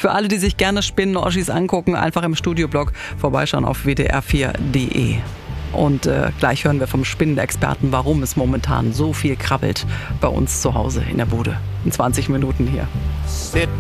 Für alle, die sich gerne Spinnen-Oschis angucken, einfach im Studioblog vorbeischauen auf wdr4.de. Und gleich hören wir vom Spinnenexperten, warum es momentan so viel krabbelt bei uns zu Hause in der Bude. In 20 Minuten hier.